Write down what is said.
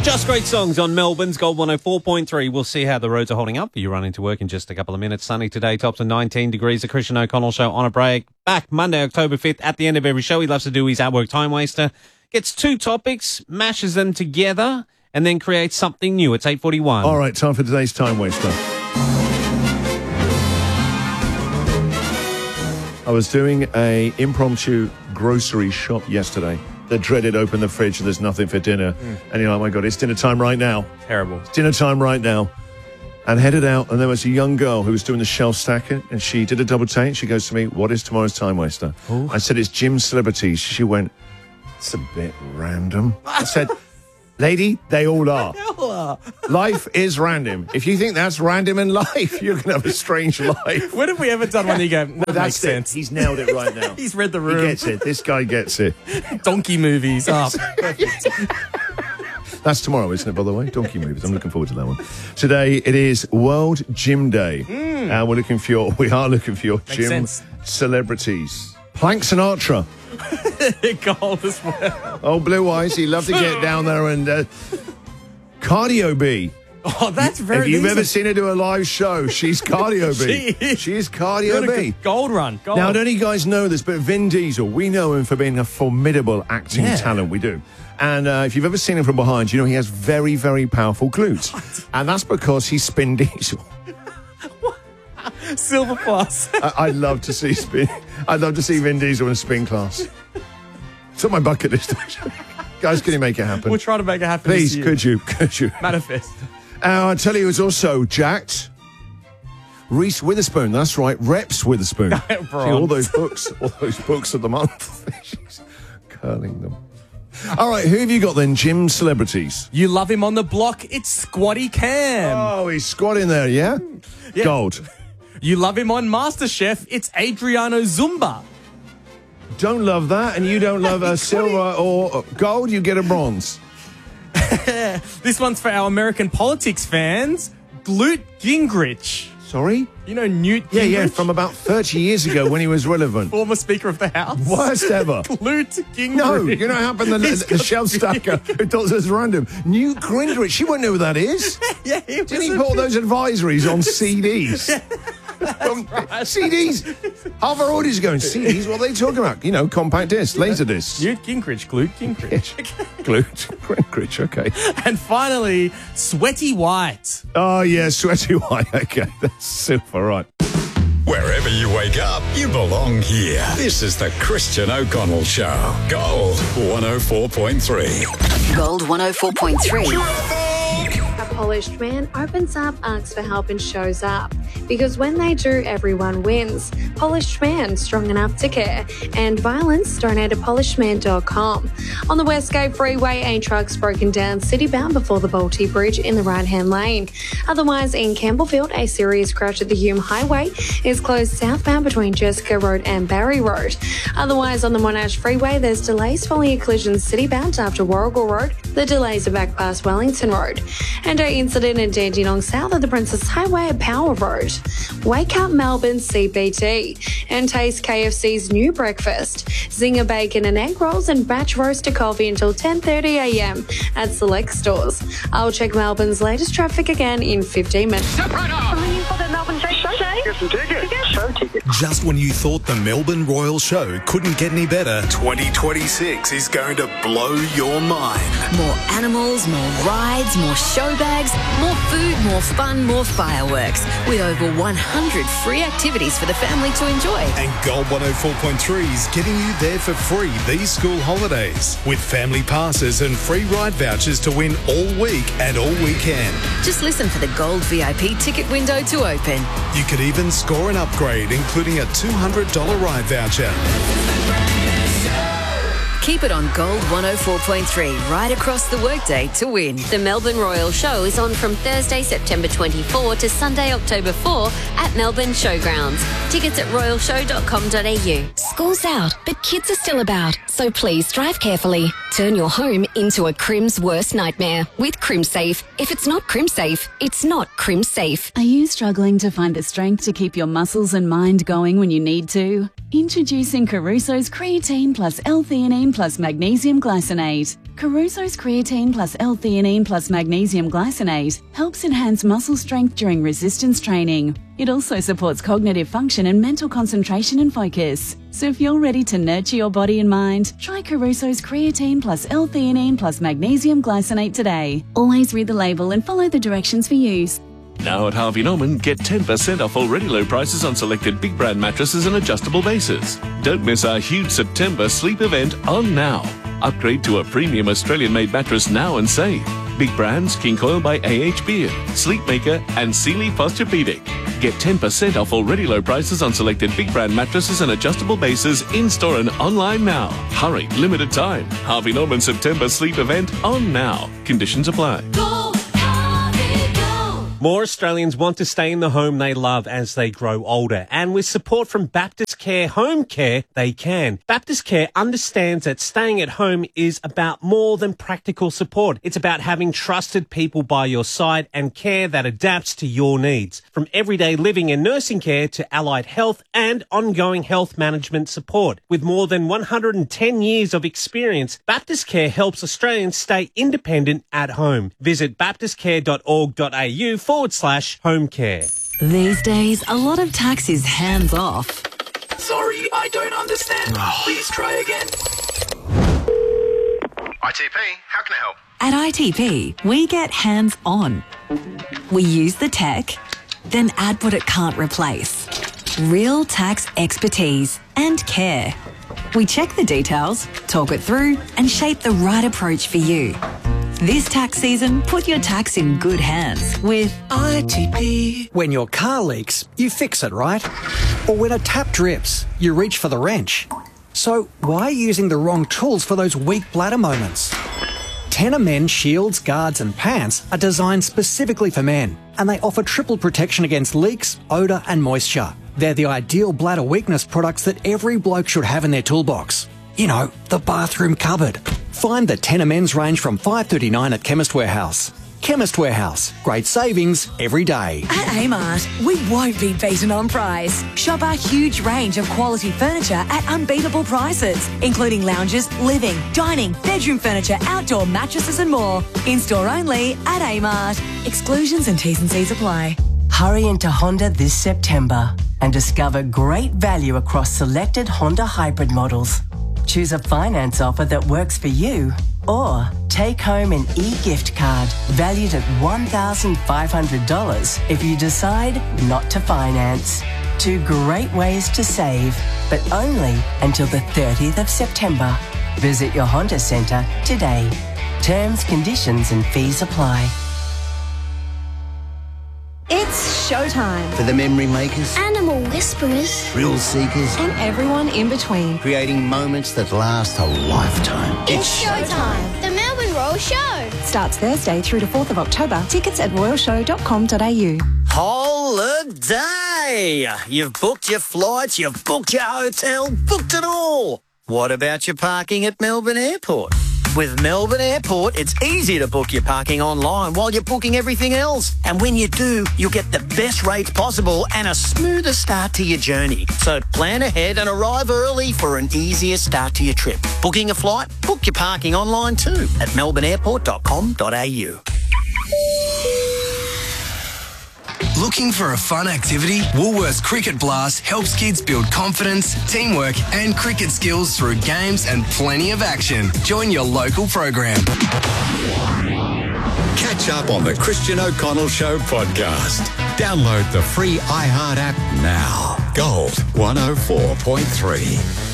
Just great songs on Melbourne's Gold 104.3. We'll see how the roads are holding up. You run into work in just a couple of minutes. Sunny today, tops of 19 degrees. The Christian O'Connell Show on a break. Back Monday, October 5th at the end of every show. He loves to do his at-work time waster. Gets two topics, mashes them together, and then creates something new. It's 8:41. All right, time for today's time waster. I was doing a impromptu grocery shop yesterday. The dreaded open the fridge and there's nothing for dinner. And you're like, oh my God, it's dinner time right now. Terrible. It's dinner time right now. And headed out, and there was a young girl who was doing the shelf stacking, and she did a double take. She goes to me, what is tomorrow's time waster? Ooh. I said, it's gym celebrities. She went, it's a bit random. I said, lady, they all are. Life is random. If you think that's random in life, you're going to have a strange life. When have we ever done one that you go, that makes sense? He's nailed it right now. He's read the room. He gets it. This guy gets it. Donkey movies. Oh, perfect. That's tomorrow, isn't it, by the way? Donkey movies. I'm looking forward to that one. Today, it is World Gym Day. And we are looking for your gym celebrities. Plank Sinatra. Gold as well. Oh, Blue Eyes. He loved to get down there and Cardio B. Oh, that's very If you've easy. ever seen her do a live show, she's Cardio B. She is Cardio B. Gold run. Gold. Now, I don't know if you guys know this, but Vin Diesel, we know him for being a formidable acting talent. We do. And if you've ever seen him from behind, you know he has very, very powerful glutes. And that's because he's Spin Diesel. Silver Plus. I'd love to see Vin Diesel in a spin class. It's on my bucket list. Guys, can you make it happen? We'll try to make it happen. Please, this year. could you? Manifest. I tell you, it's also jacked. Reese Witherspoon, that's right, Reps Witherspoon. See, all those books of the month. She's curling them. All right, who have you got then? Gym celebrities. You love him on the block. It's Squatty Cam. Oh, he's squatting there, yeah? Gold. You love him on MasterChef. It's Adriano Zumba. Don't love that, and you don't love a silver or gold, you get a bronze. This one's for our American politics fans. Newt Gingrich. Sorry? You know Newt Gingrich? Yeah, from about 30 years ago when he was relevant. Former Speaker of the House. Worst ever. Newt Gingrich. No, you know what happened? The shelf stacker who thought it was random. Newt Gingrich, you won't know who that is. Yeah, Didn't he put all those advisories on CDs? CDs. Half our audience going, CDs? What are they talking about? You know, compact disc, laser disc. Newt Gingrich, Glute Gingrich. Glute Gingrich, okay. And finally, Sweaty White. Oh, yeah, Sweaty White. Okay, that's super right. Wherever you wake up, you belong here. This is the Christian O'Connell Show. Gold 104.3. Gold 104.3. A polished man opens up, asks for help and shows up. Because when they do, everyone wins. Polished Man, strong enough to care. And violence, donate to polishedman.com. On the Westgate Freeway, a truck's broken down city-bound before the Balti Bridge in the right-hand lane. Otherwise, in Campbellfield, a serious crash at the Hume Highway is closed southbound between Jessica Road and Barry Road. Otherwise, on the Monash Freeway, there's delays following a collision city-bound after Warrigal Road. The delays are back past Wellington Road. And an incident in Dandenong south of the Princess Highway at Power Road. Wake up Melbourne CBD and taste KFC's new breakfast. Zinger bacon and egg rolls and batch roasted coffee until 10:30 a.m. at select stores. I'll check Melbourne's latest traffic again in 15 minutes. Just when you thought the Melbourne Royal Show couldn't get any better, 2026 is going to blow your mind. More animals, more rides, more show bags, more food, more fun, more fireworks. With over 100 free activities for the family to enjoy. And Gold 104.3 is getting you there for free these school holidays. With family passes and free ride vouchers to win all week and all weekend. Just listen for the Gold VIP ticket window to open. You could even score an upgrade, including a $200 ride voucher. Keep it on Gold 104.3 right across the workday to win. The Melbourne Royal Show is on from Thursday, September 24 to Sunday, October 4 at Melbourne Showgrounds. Tickets at royalshow.com.au. School's out, but kids are still about, so please drive carefully. Turn your home into a Crim's worst nightmare with CrimSafe. If it's not CrimSafe, it's not CrimSafe. Are you struggling to find the strength to keep your muscles and mind going when you need to? Introducing Caruso's Creatine plus L-theanine plus Magnesium Glycinate. Caruso's creatine plus L-theanine plus magnesium glycinate helps enhance muscle strength during resistance training. It also supports cognitive function and mental concentration and focus. So if you're ready to nurture your body and mind, try Caruso's creatine plus L-theanine plus magnesium glycinate today. Always read the label and follow the directions for use. Now at Harvey Norman, get 10% off already low prices on selected big brand mattresses and adjustable bases. Don't miss our huge September sleep event on now. Upgrade to a premium Australian-made mattress now and save. Big brands, King Coil by AH Beard, Sleepmaker and Sealy Posturepedic. Get 10% off already low prices on selected big brand mattresses and adjustable bases in-store and online now. Hurry, limited time. Harvey Norman September sleep event on now. Conditions apply. More Australians want to stay in the home they love as they grow older. And with support from Baptist Care Home Care, they can. Baptist Care understands that staying at home is about more than practical support. It's about having trusted people by your side and care that adapts to your needs. From everyday living and nursing care to allied health and ongoing health management support. With more than 110 years of experience, Baptist Care helps Australians stay independent at home. Visit baptistcare.org.au/home care. These days, a lot of tax is hands off. Sorry, I don't understand. Please try again. ITP, how can I help? At ITP, we get hands on. We use the tech, then add what it can't replace. Real tax expertise and care. We check the details, talk it through, and shape the right approach for you. This tax season, put your tax in good hands with ITP. When your car leaks, you fix it, right? Or when a tap drips, you reach for the wrench. So why using the wrong tools for those weak bladder moments? Tenor Men shields, guards and pants are designed specifically for men, and they offer triple protection against leaks, odour and moisture. They're the ideal bladder weakness products that every bloke should have in their toolbox. You know, the bathroom cupboard. Find the Tenor Men's range from $5.39 at Chemist Warehouse. Chemist Warehouse. Great savings every day. At Amart, we won't be beaten on price. Shop our huge range of quality furniture at unbeatable prices, including lounges, living, dining, bedroom furniture, outdoor mattresses and more. In-store only at Amart. Exclusions and T's and C's apply. Hurry into Honda this September and discover great value across selected Honda hybrid models. Choose a finance offer that works for you, or take home an e-gift card valued at $1,500 if you decide not to finance. 2 great ways to save, but only until the 30th of September. Visit your Honda Centre today. Terms, conditions and fees apply. It's showtime. For the memory makers, Animal whisperers, thrill seekers, and everyone in between. Creating moments that last a lifetime. It's showtime. The Melbourne Royal Show. Starts Thursday through to 4th of October. Tickets at royalshow.com.au. Holiday! You've booked your flights, you've booked your hotel, booked it all. What about your parking at Melbourne Airport? With Melbourne Airport, it's easy to book your parking online while you're booking everything else. And when you do, you'll get the best rates possible and a smoother start to your journey. So plan ahead and arrive early for an easier start to your trip. Booking a flight? Book your parking online too at melbourneairport.com.au. Looking for a fun activity? Woolworths Cricket Blast helps kids build confidence, teamwork and cricket skills through games and plenty of action. Join your local program. Catch up on the Christian O'Connell Show podcast. Download the free iHeart app now. Gold 104.3.